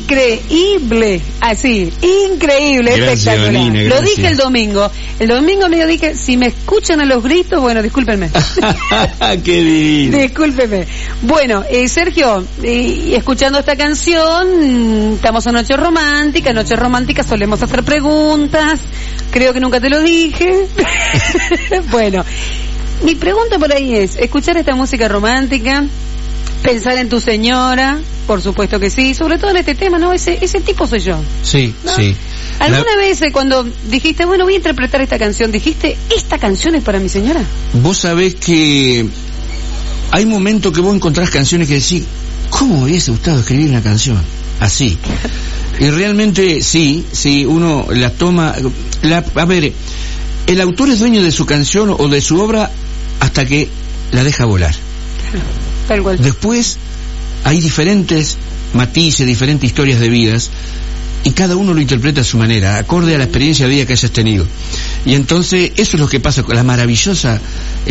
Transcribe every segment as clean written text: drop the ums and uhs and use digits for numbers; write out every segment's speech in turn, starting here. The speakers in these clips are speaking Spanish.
increíble, así, increíble, gracias, espectacular. Nina, lo gracias. dije el domingo medio dije, si me escuchan a los gritos, bueno, discúlpenme. Qué divino. Discúlpeme. Bueno, Sergio, escuchando esta canción, estamos en Noche Romántica, solemos hacer preguntas, creo que nunca te lo dije. Bueno, mi pregunta por ahí es, escuchar esta música romántica, pensar en tu señora, por supuesto que sí, sobre todo en este tema, ¿no? Ese tipo soy yo. Sí, ¿no? sí. ¿Alguna vez cuando dijiste, bueno, voy a interpretar esta canción, dijiste, esta canción es para mi señora? Vos sabés que hay momentos que vos encontrás canciones que decís, ¿cómo hubiese gustado escribir una canción así? Y realmente sí, uno la toma... a ver, el autor es dueño de su canción o de su obra hasta que la deja volar. Tal cual. Después hay diferentes matices, diferentes historias de vidas, y cada uno lo interpreta a su manera, acorde a la experiencia de vida que hayas tenido. Y entonces eso es lo que pasa con la maravillosa,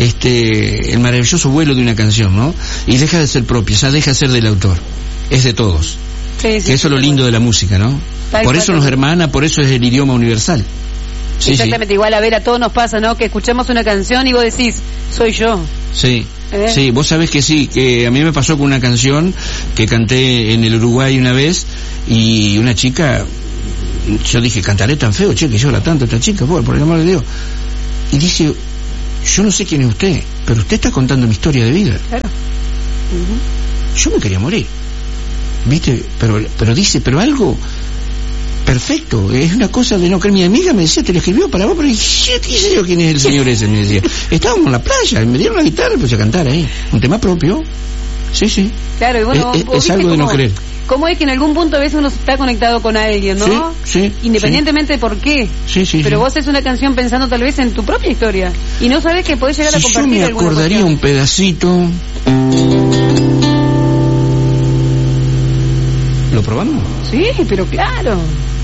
el maravilloso vuelo de una canción, ¿no? Y deja de ser propia, o sea, deja de ser del autor, es de todos. Sí, que eso es lo lindo de la música, ¿no? Por eso nos hermana, por eso es el idioma universal. Sí, exactamente, igual a ver, a todos nos pasa, ¿no? Que escuchamos una canción y vos decís, soy yo. Sí. Sí, vos sabés que sí, que a mí me pasó con una canción que canté en el Uruguay una vez, y una chica, yo dije, cantaré tan feo, che, que llora tanto esta chica, por el amor de Dios. Y dice, yo no sé quién es usted, pero usted está contando mi historia de vida. Claro. Yo me quería morir, ¿viste? Pero dice, pero algo perfecto, es una cosa de no creer. Mi amiga me decía, te lo escribió para vos, pero ¿qué sé yo quién es el señor ese? Me decía, estábamos en la playa, me dieron la guitarra y puse a cantar ahí, un tema propio. Sí. Claro, y bueno, es algo de no creer. ¿Cómo es que en algún punto a veces uno está conectado con alguien, ¿no? Sí. Independientemente de por qué. Sí. Pero vos haces una canción pensando tal vez en tu propia historia y no sabés que podés llegar a compartir alguna. Yo me acordaría un pedacito. ¿Lo probamos? Sí, pero claro.